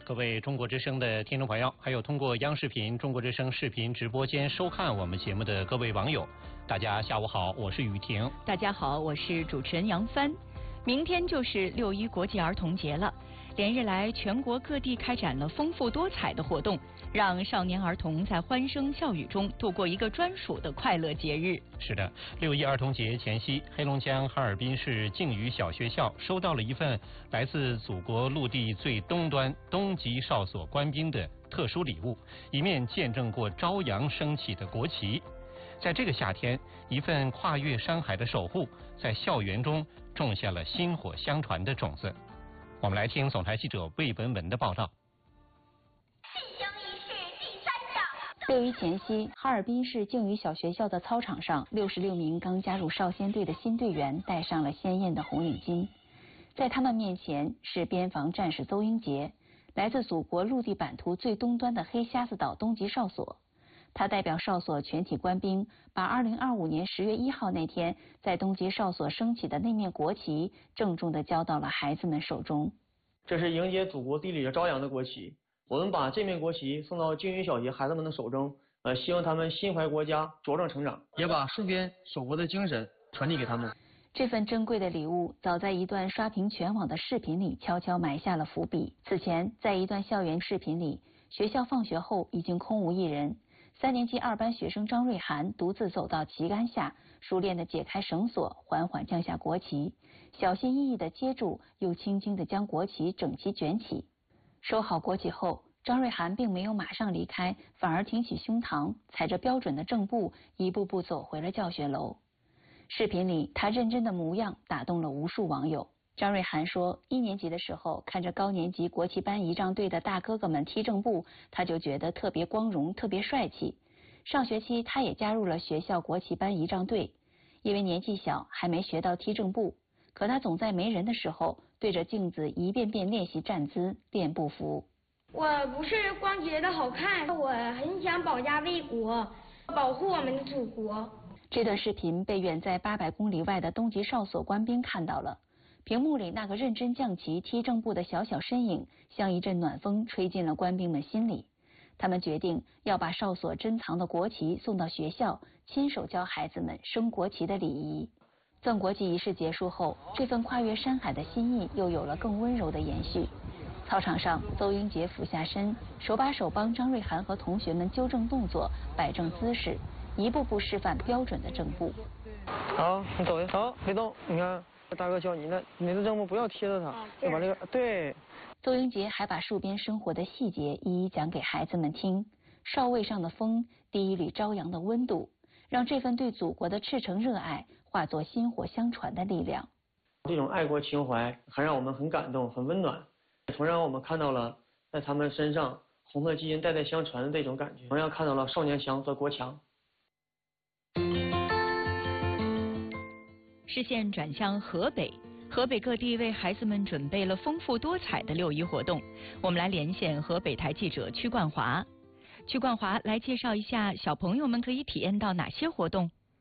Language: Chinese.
各位中国之声的听众朋友，还有通过央视频、中国之声视频直播间收看我们节目的各位网友，大家下午好，我是雨婷。 大家好，我是主持人杨帆。明天就是6·1国际儿童节了，连日来全国各地开展了丰富多彩的活动，让少年儿童在欢声笑语中度过一个专属的快乐节日。 是的，6·1儿童节前夕，黑龙江哈尔滨市靖宇小学校收到了一份来自祖国陆地最东端东极哨所官兵的特殊礼物，一面见证过朝阳升起的国旗。在这个夏天，一份跨越山海的守护，在校园中种下了薪火相传的种子。我们来听总台记者魏文文的报道。 6·1前夕，哈尔滨市靖宇小学校的操场上，66名刚加入少先队的新队员戴上了鲜艳的红领巾。在他们面前是边防战士邹英杰，来自祖国陆地版图最东端的黑瞎子岛东极哨所。他代表哨所全体官兵，把2025年10月1号那天在东极哨所升起的那面国旗郑重地交到了孩子们手中。 这是迎接祖国地里的朝阳的国旗，我们把这面国旗送到靖宇小学孩子们的手中，希望他们心怀国家，茁壮成长，也把戍边守国的精神传递给他们。 这份珍贵的礼物，早在一段刷屏全网的视频里悄悄埋下了伏笔。此前，在一段校园视频里，学校放学后已经空无一人。3年级2班学生张瑞涵独自走到旗杆下，熟练地解开绳索，缓缓降下国旗，小心翼翼地接住，又轻轻地将国旗整齐卷起。收好国旗后，张瑞涵并没有马上离开，反而挺起胸膛，踩着标准的正步，一步步走回了教学楼。视频里他认真的模样打动了无数网友。张瑞涵说，1年级的时候看着高年级国旗班仪仗队的大哥哥们踢正步，他就觉得特别光荣，特别帅气。上学期他也加入了学校国旗班仪仗队，因为年纪小还没学到踢正步，可他总在没人的时候对着镜子一遍遍练习站姿，练步幅。 我不是光觉得好看，我很想保家卫国，保护我们的祖国。 这段视频被远在800公里外的东极哨所官兵看到了，屏幕里那个认真降旗踢正步的小小身影，像一阵暖风吹进了官兵们心里。他们决定要把哨所珍藏的国旗送到学校，亲手教孩子们升国旗的礼仪。赠国旗仪式结束后，这份跨越山海的心意又有了更温柔的延续。操场上，邹英杰俯下身，手把手帮张瑞涵和同学们纠正动作，摆正姿势，一步步示范标准的正步。 好，你走一走，别动，你看大哥教你的，你的正步不要贴着它，就把这个对。 邹英杰还把戍边生活的细节一一讲给孩子们听。哨位上的风，第一缕朝阳的温度，让这份对祖国的赤诚热爱化作薪火相传的力量。 这种爱国情怀还让我们很感动，很温暖。同样我们看到了在他们身上红色基因代代相传的这种感觉，同样看到了少年强则国强。 视线转向河北，河北各地为孩子们准备了丰富多彩的6·1活动。我们来连线河北台记者曲冠华。曲冠华来介绍一下小朋友们可以体验到哪些活动。